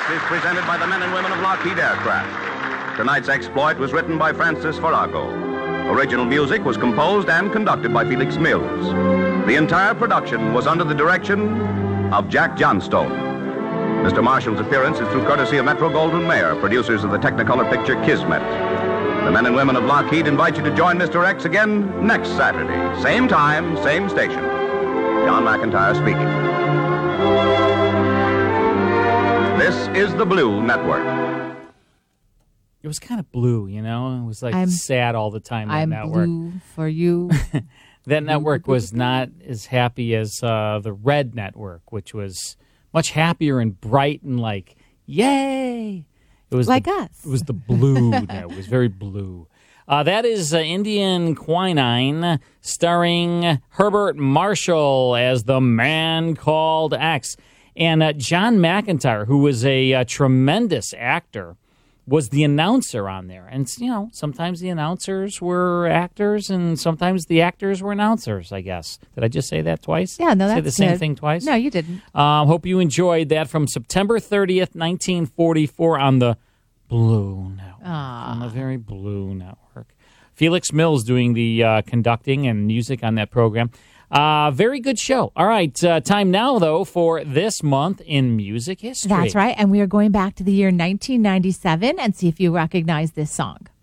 is presented by the men and women of Lockheed Aircraft. Tonight's exploit was written by Francis Farago. Original music was composed and conducted by Felix Mills. The entire production was under the direction of Jack Johnstone. Mr. Marshall's appearance is through courtesy of Metro-Goldwyn-Mayer, producers of the Technicolor picture Kismet. The men and women of Lockheed invite you to join Mr. X again next Saturday. Same time, same station. John McIntyre speaking. This is the Blue Network. It was kind of blue, you know? It was like sad all the time, that I'm network. blue for you. That network was not as happy as the Red Network, which was much happier and bright and like, yay! It was like us. It was the blue. It was very blue. That is Indian Quinine, starring Herbert Marshall as the man called X. And John McIntyre, who was a tremendous actor, was the announcer on there. And, you know, sometimes the announcers were actors and sometimes the actors were announcers, I guess. Did I just say that twice? Yeah, no, that's say the same good. thing twice? No, you didn't. Hope you enjoyed that from September 30th, 1944 on the Blue Network. On the very Blue Network. Felix Mills doing the conducting and music on that program. Very good show. All right, time now, though, for this month in music history. That's right, and we are going back to the year 1997 and see if you recognize this song.